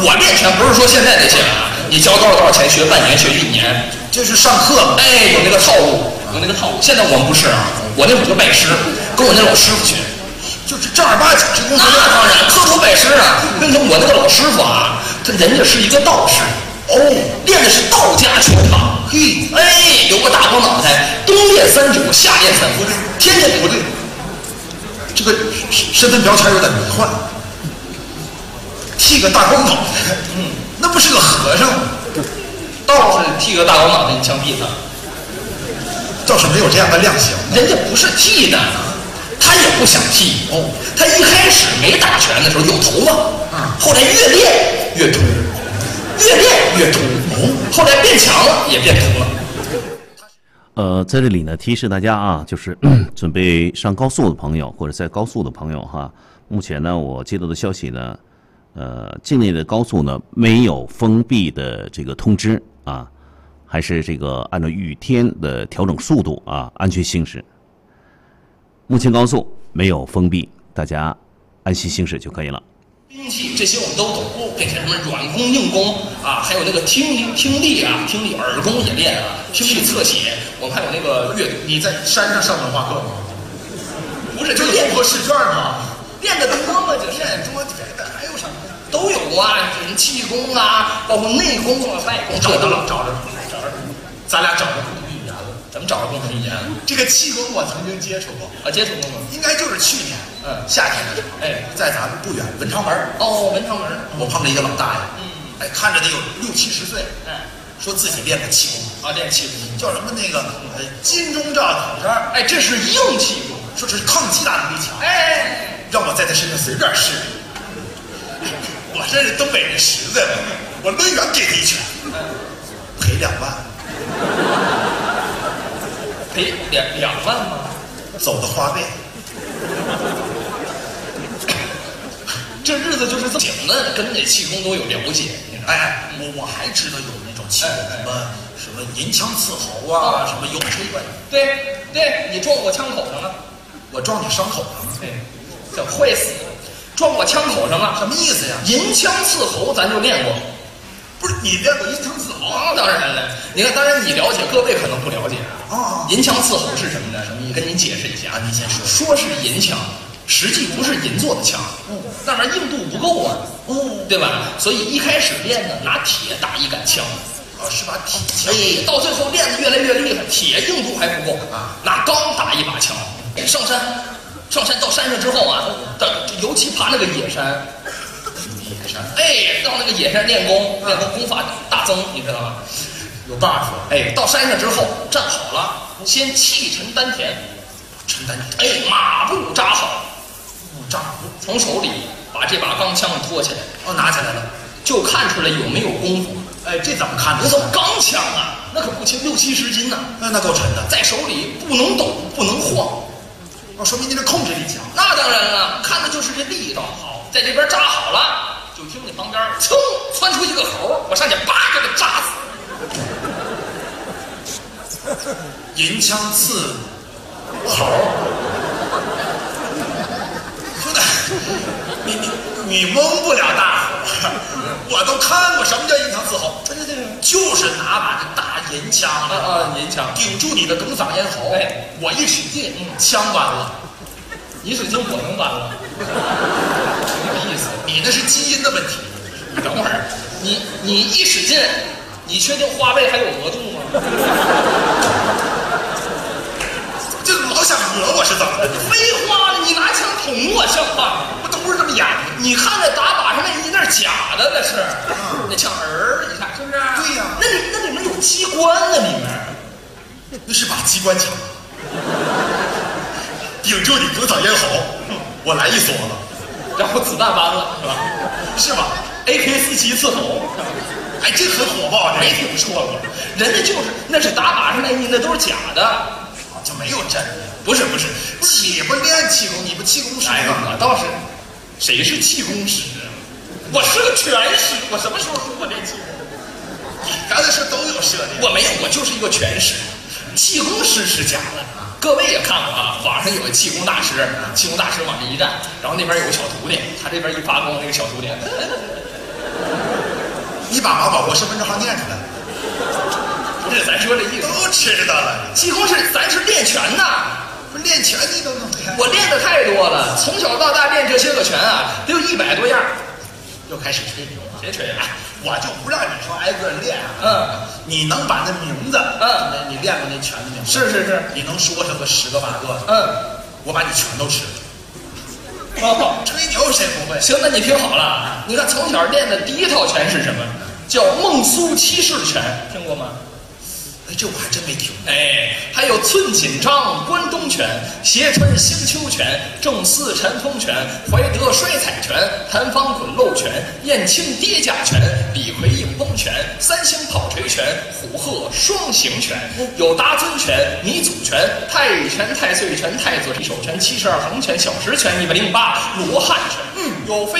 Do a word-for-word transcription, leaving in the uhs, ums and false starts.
我练拳不是说现在那些啊，你交多少多少钱学半年学一年， 这是上课嘛？ 哎，有那个套路，有那个套路。现在我们不是啊，我那会儿就拜师，跟我那老师傅学， 就是正儿八经这功夫。 那当然磕头拜师啊。跟着我那个老师傅啊，他人家是一个道士，哦，练的是道家拳法。嘿，哎，有个大光脑袋，冬练三九，夏练三伏，天天不对。 这个身份标签有点迷幻，剃个大光脑袋，嗯，那不是个和尚吗？ 道士剃个大光脑袋，你枪毙他， 倒是没有这样的亮相。 人家不是剃的，他也不想剃。哦，他一开始没打拳的时候有头发，嗯，后来越练越秃，越练越秃，哦，后来变强了也变秃了。 呃，在这里呢，提示大家啊，就是准备上高速的朋友或者在高速的朋友哈，目前呢，我接到的消息呢，呃，境内的高速呢没有封闭的这个通知啊，还是这个按照雨天的调整速度啊，安全行驶。目前高速没有封闭，大家安心行驶就可以了。 兵器这些我们都懂，并且什么软功、硬功啊，还有那个听力、听力啊，听力耳功也练啊，听力侧写，我们还有那个阅读。 你在山上上文化课吗？ 不是， 就练过试卷吗？ 练的多嘛，就是多别的还有什么？ 都有啊，什么气功啊，包括内功啊、外功， 找着了，找着了，找着了，咱俩找着共同语言了。 怎么找着共同语言？ 这个气功我曾经接触过啊，接触过吗？ 应该就是去年，嗯，夏天的时候，哎，在咱们不远文昌门哦，文昌门， 我碰着一个老大爷，嗯，哎，看着得有六七十岁， 哎， 说自己练过气功啊，练气功叫什么那个呃金钟罩口哨， 哎，这是硬气功， 说这是抗击打能力强， 哎， 让我在他身上随便试，我这是东北人实在了，我抡圆给他一拳，赔两万。 赔两两万吗？ 走的花呗。 这日子就是这么紧的，跟这气功都有了解。 哎哎，我我还知道有那种气功，什么什么银枪刺喉啊，什么油锤断。 对对，你撞我枪口上了， 我撞你伤口上了。 对，这会死，撞我枪口上了， 什么意思呀？ 银枪刺喉咱就练过。 不是你练过银枪刺喉啊？当然了，你看，当然你了解，各位可能不了解啊。 银枪刺喉是什么呢？什么？你跟您解释一下。 啊，你先说。 说是银枪，实际不是银做的枪，嗯，那玩意儿硬度不够啊，哦，对吧？所以一开始练呢，拿铁打一杆枪， 啊，是把铁枪。 哎，到最后练得越来越厉害，铁硬度还不够啊，拿钢打一把枪。上山，上山到山上之后啊，尤其爬那个野山。 野山， 哎，到那个野山练功，练功功法大增，你知道吗？ 有 buff。 哎，到山上之后站好了，先气沉丹田， 沉丹田。 哎，马步扎好， 扎步， 从手里把这把钢枪托起来， 哦，拿起来了， 就看出来有没有功夫。 哎，这怎么看的？ 那都钢枪啊，那可不轻，六七十斤呢、啊， 那那够沉的， 在手里不能抖，不能晃， 哦，说明您这控制力强。 那当然了，看的就是这力道好，在这边扎好了。就听你旁边噌窜出一个猴，我上去叭就给扎死。银枪刺猴，兄弟，你你你蒙不了大伙，我都看过什么叫银枪刺猴，对对对，就是拿把这大银枪啊啊银枪顶住你的哽嗓咽喉， 哎， 我一使劲，嗯，枪完了， 你使劲我能完了。什么意思？ 你那是基因的问题。 你等会儿，你你一使劲，你确定花呗还有额度吗？ 这老想讹我是怎么的？ 废话，你拿枪捅我像话吗？ 我都不是这么演的。 你看那打靶上那一那是假的，那是，嗯、那枪儿，你看是不是？ 对呀、啊。 那里那里面有机关呢，里面。 那是把机关枪，顶住你哽嗓咽喉，我来一梭子。 然后子弹完了，是吧？ 是吧 ？A K 四七刺头， 哎，这很火爆， 没听说过。人家就是那是打靶上那那都是假的， 就没有真的。 不是不是， 你不练气功，你不气功师吗？ 哎，我倒是，谁是气功师啊？我是个拳师，我什么时候说过练气功？ 你刚才说都有涉猎， 我没有，我就是一个拳师，气功师是假的。各位也看过啊，网上有个气功大师，气功大师往这一站，然后那边有个小徒弟，他这边一发功，那个小徒弟， 你把马保国身份证号念出来。 不是，咱说这意思。 都知道了。 济公是咱是练拳呐， 不是练拳你都能练？ 我练的太多了，从小到大练这些个拳啊，得有一百多样。 又开始吹牛了。 别吹啊！ 我就不让你说挨个练啊。 嗯， 你能把那名字， 嗯， 你练过那拳的名字？ 是是是， 你能说上个十个八个？ 嗯， 我把你全都吃了。 哦， 吹牛谁不会？ 行，那你听好了，你看从小练的第一套拳是什么？叫孟苏七式拳，听过吗？ 哎，这我还真没听过。 哎，还有寸锦章、关东拳、斜穿星丘拳、正四禅风拳、怀德摔彩拳、谭方滚漏拳、燕青跌架拳、李逵硬崩拳、三星炮锤拳、虎鹤双形拳，有达尊拳、泥祖拳、太乙拳、太岁拳、太子劈手拳、七十二横拳、小石拳、一百零八罗汉拳，嗯，有飞